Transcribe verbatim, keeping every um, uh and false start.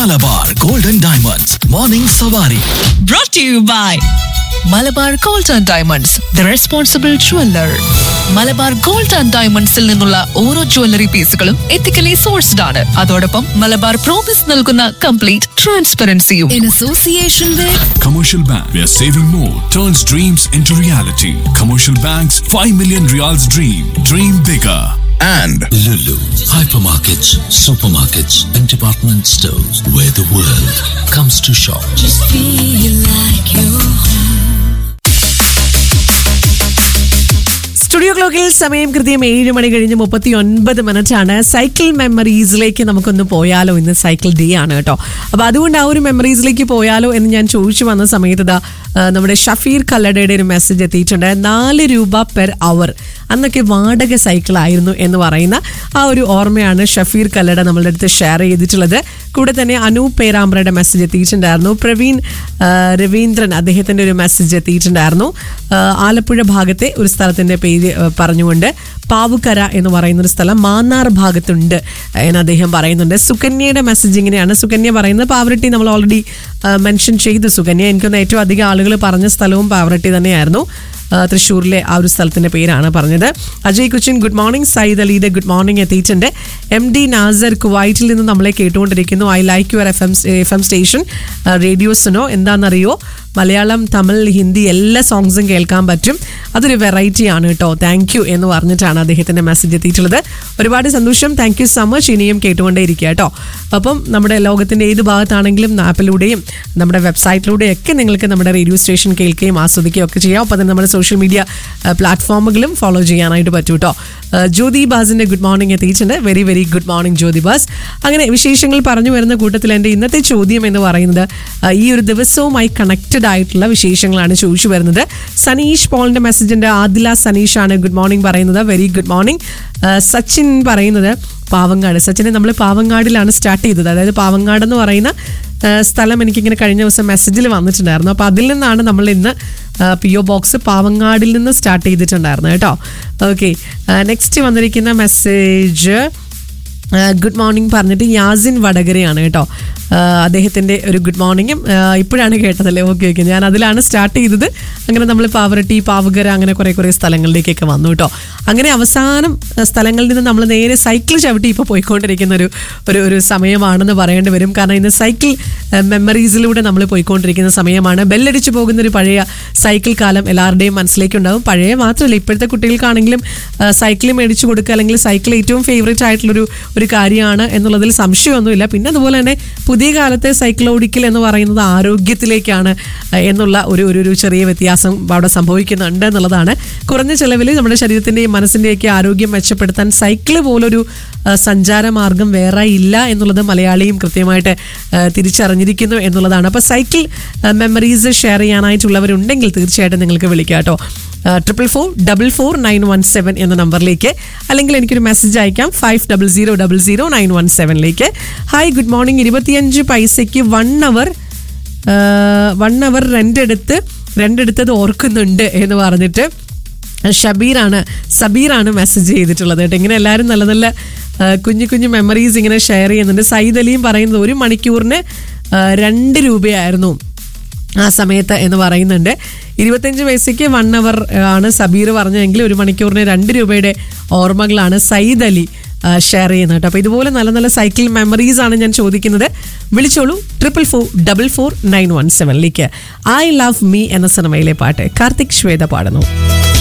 Malabar Golden Diamonds Morning Savari. Brought to you by Malabar gold and diamonds, the responsible jeweller. Malabar gold and ഡയമണ്ട്സിൽ നിന്നുള്ള ഓരോ jewellery പീസുകളും ethically sourced ആണ്. അതോടൊപ്പം Malabar promise നൽകുന്ന complete ട്രാൻസ്പെറൻസിയും. In association with Commercial Bank, where saving more turns dreams into reality. Commercial Bank's five million Riyals dream. Dream bigger. And Lulu, hypermarkets, supermarkets, and department stores where the world comes to shop. Just feel like you're home. Studio ക്ലോക്കിൽ സമയം കൃത്യം ഏഴ് മണി കഴിഞ്ഞ് മുപ്പത്തി ഒൻപത് minute ആണ്. Cycle മെമ്മറീസിലേക്ക് നമുക്കൊന്ന് പോയാലോ? ഇന്ന് സൈക്കിൾ ഡേ ആണ് കേട്ടോ. അപ്പോൾ അതുകൊണ്ട് ആ ഒരു മെമ്മറീസിലേക്ക് പോയാലോ എന്ന് ഞാൻ ചോദിച്ചു വന്ന സമയത്ത് ഇതാ നമ്മുടെ ഷഫീർ കല്ലടയുടെ ഒരു മെസ്സേജ് എത്തിയിട്ടുണ്ട്. നാല് രൂപ പെർ അവർ, അന്നൊക്കെ വാടക സൈക്കിളായിരുന്നു എന്ന് പറയുന്ന ആ ഒരു ഓർമ്മയാണ് ഷഫീർ കല്ലട നമ്മളുടെ അടുത്ത് ഷെയർ ചെയ്തിട്ടുള്ളത്. കൂടെ തന്നെ അനൂപ് പേരാമ്പ്രയുടെ മെസ്സേജ് എത്തിയിട്ടുണ്ടായിരുന്നു. പ്രവീൺ രവീന്ദ്രൻ അദ്ദേഹത്തിൻ്റെ ഒരു മെസ്സേജ് എത്തിയിട്ടുണ്ടായിരുന്നു. ആലപ്പുഴ ഭാഗത്തെ ഒരു സ്ഥലത്തിൻ്റെ പേര് പറഞ്ഞുകൊണ്ട് പാവുക്കര എന്ന് പറയുന്ന ഒരു സ്ഥലം മാന്നാർ ഭാഗത്തുണ്ട് എന്ന് അദ്ദേഹം പറയുന്നുണ്ട്. സുകന്യയുടെ മെസ്സേജ് ഇങ്ങനെയാണ്. സുകന്യ പറയുന്നത് പാവറട്ടി നമ്മൾ ഓൾറെഡി മെൻഷൻ ചെയ്തു. സുകന്യ എനിക്കൊന്ന് ഏറ്റവും അധികം ആളുകൾ പറഞ്ഞ സ്ഥലവും പാവറട്ടി തന്നെയായിരുന്നു. തൃശ്ശൂരിലെ ആ ഒരു സ്ഥലത്തിൻ്റെ പേരാണ് പറഞ്ഞത്. Ajay Cochin good morning. Sayyid അലീദ് good morning എത്തിയിട്ടുണ്ട്. എം ഡി നാസർ കുവൈറ്റിൽ നിന്ന് നമ്മളെ കേട്ടുകൊണ്ടിരിക്കുന്നു. I like your F M F M station റേഡിയോസിനോ എന്താണെന്നറിയോ, മലയാളം തമിഴ് ഹിന്ദി എല്ലാ സോങ്സും കേൾക്കാൻ പറ്റും. അതൊരു വെറൈറ്റി ആണ് കേട്ടോ. താങ്ക് യു എന്ന് പറഞ്ഞിട്ടാണ് അദ്ദേഹത്തിൻ്റെ മെസ്സേജ് എത്തിയിട്ടുള്ളത്. ഒരുപാട് സന്തോഷം. Thank you so much. ഇനിയും കേട്ടുകൊണ്ടേ ഇരിക്കുക കേട്ടോ. അപ്പം നമ്മുടെ ലോകത്തിൻ്റെ ഏത് ഭാഗത്താണെങ്കിലും ആപ്പിലൂടെയും നമ്മുടെ വെബ്സൈറ്റിലൂടെയും ഒക്കെ നിങ്ങൾക്ക് നമ്മുടെ റേഡിയോ സ്റ്റേഷൻ കേൾക്കുകയും ആസ്വദിക്കുകയും ഒക്കെ ചെയ്യാം. അപ്പം തന്നെ നമ്മുടെ സോഷ്യൽ മീഡിയ പ്ലാറ്റ്ഫോമുകളും ഫോളോ ചെയ്യാനായിട്ട് പറ്റും കേട്ടോ. ജ്യോതി ബാസിൻ്റെ ഗുഡ് മോർണിംഗ് എത്തിയിട്ടുണ്ട്. വെരി വെരി ഗുഡ് മോർണിംഗ് ജ്യോതി ബാസ്. അങ്ങനെ വിശേഷങ്ങൾ പറഞ്ഞു വരുന്ന കൂട്ടത്തിൽ എൻ്റെ ഇന്നത്തെ ചോദ്യം എന്ന് പറയുന്നത് ഈ ഒരു ദിവസവുമായി കണക്റ്റഡ് ആയിട്ടുള്ള വിശേഷങ്ങളാണ് ചോദിച്ചു വരുന്നത്. സനീഷ് പോളിൻ്റെ മെസ്സേജിൻ്റെ ആദില സനീഷ് ആണ് ഗുഡ് മോർണിംഗ് പറയുന്നത്. Very good morning. സച്ചിൻ പറയുന്നത് പാവങ്ങാട്. സച്ചിനെ നമ്മൾ പാവങ്ങാടിലാണ് സ്റ്റാർട്ട് ചെയ്തത്. അതായത് പാവങ്ങാട് എന്ന് പറയുന്ന സ്ഥലം എനിക്കിങ്ങനെ കഴിഞ്ഞ ദിവസം മെസ്സേജിൽ വന്നിട്ടുണ്ടായിരുന്നു. അപ്പോൾ അതിൽ നിന്നാണ് നമ്മൾ ഇന്ന് പി ഒ ബോക്സ് പാവങ്ങാടിൽ നിന്ന് സ്റ്റാർട്ട് ചെയ്തിട്ടുണ്ടായിരുന്നു കേട്ടോ. ഓക്കെ, നെക്സ്റ്റ് വന്നിരിക്കുന്ന മെസ്സേജ് ഗുഡ് മോർണിംഗ് പറഞ്ഞിട്ട് യാസിൻ വടകരയാണ് കേട്ടോ. അദ്ദേഹത്തിൻ്റെ ഒരു ഗുഡ് മോർണിംഗും ഇപ്പോഴാണ് കേട്ടതല്ലേ. ഓക്കെ ഓക്കെ, ഞാൻ അതിലാണ് സ്റ്റാർട്ട് ചെയ്തത്. അങ്ങനെ നമ്മൾ പാവറട്ടി പാവുകര അങ്ങനെ കുറേ കുറേ സ്ഥലങ്ങളിലേക്കൊക്കെ വന്നു കേട്ടോ. അങ്ങനെ അവസാനം സ്ഥലങ്ങളിൽ നിന്ന് നമ്മൾ നേരെ സൈക്കിൾ ചവിട്ടി ഇപ്പോൾ പോയിക്കൊണ്ടിരിക്കുന്ന ഒരു ഒരു ഒരു സമയമാണെന്ന് പറയേണ്ടി വരും. കാരണം ഇന്ന് സൈക്കിൾ മെമ്മറീസിലൂടെ നമ്മൾ പോയിക്കൊണ്ടിരിക്കുന്ന സമയമാണ്. ബെല്ലടിച്ച് പോകുന്നൊരു പഴയ സൈക്കിൾ കാലം എല്ലാവരുടെയും മനസ്സിലേക്കുണ്ടാവും. പഴയ മാത്രമല്ല, ഇപ്പോഴത്തെ കുട്ടികൾക്കാണെങ്കിലും സൈക്കിൾ മേടിച്ചു കൊടുക്കുക അല്ലെങ്കിൽ സൈക്കിൾ ഏറ്റവും ഫേവറേറ്റ് ആയിട്ടുള്ളൊരു ഒരു കാര്യമാണ് എന്നുള്ളതിൽ സംശയമൊന്നുമില്ല. പിന്നെ അതുപോലെ തന്നെ പുതിയ കാലത്തെ സൈക്കിൾ ഓടിക്കൽ എന്ന് പറയുന്നത് ആരോഗ്യത്തിലേക്കാണ് എന്നുള്ള ഒരു ഒരു ചെറിയ വ്യത്യാസം അവിടെ സംഭവിക്കുന്നുണ്ട് എന്നുള്ളതാണ്. കുറഞ്ഞ ചിലവിൽ നമ്മുടെ ശരീരത്തിൻ്റെയും മനസ്സിൻ്റെയൊക്കെ ആരോഗ്യം മെച്ചപ്പെടുത്താൻ സൈക്കിൾ പോലൊരു സഞ്ചാരമാർഗം വേറെ ഇല്ല എന്നുള്ളത് മലയാളിയും കൃത്യമായിട്ട് തിരിച്ചറിഞ്ഞിരിക്കുന്നു എന്നുള്ളതാണ്. അപ്പോൾ സൈക്കിൾ മെമ്മറീസ് ഷെയർ ചെയ്യാനായിട്ടുള്ളവരുണ്ടെങ്കിൽ തീർച്ചയായിട്ടും നിങ്ങൾക്ക് വിളിക്കാം കേട്ടോ. Triple four double four nine one seven എന്ന നമ്പറിലേക്ക്, അല്ലെങ്കിൽ എനിക്കൊരു മെസ്സേജ് അയക്കാം five double zero double zero nine one സെവനിലേക്ക്. Hi good morning. ഇരുപത്തിയഞ്ച് പൈസയ്ക്ക് one hour one hour rent എടുത്ത് റെൻ്റ് എടുത്തത് ഓർക്കുന്നുണ്ട് എന്ന് പറഞ്ഞിട്ട് ഷബീറാണ് സബീറാണ് മെസ്സേജ് ചെയ്തിട്ടുള്ളത് കേട്ടോ. ഇങ്ങനെ എല്ലാവരും നല്ല നല്ല കുഞ്ഞു കുഞ്ഞു മെമ്മറീസ് ഇങ്ങനെ ഷെയർ ചെയ്യുന്നുണ്ട്. സയ്യിദ് അലിയും പറയുന്നത് ഒരു മണിക്കൂറിന് രണ്ട് രൂപയായിരുന്നു ആ സമയത്ത് എന്ന് പറയുന്നുണ്ട്. ഇരുപത്തഞ്ച് പൈസയ്ക്ക് വൺ അവർ ആണ് സബീർ പറഞ്ഞതെങ്കിൽ ഒരു മണിക്കൂറിന് രണ്ട് രൂപയുടെ ഓർമ്മകളാണ് സയ്യിദ് അലി ഷെയർ ചെയ്യുന്നത് കേട്ടോ. അപ്പോൾ ഇതുപോലെ നല്ല നല്ല സൈക്കിൾ മെമ്മറീസ് ആണ് ഞാൻ ചോദിക്കുന്നത്. വിളിച്ചോളൂ triple four double four nine one സെവനിലേക്ക്. I love me എന്ന സിനിമയിലെ പാട്ട് കാർത്തിക് ശ്വേത പാടുന്നു.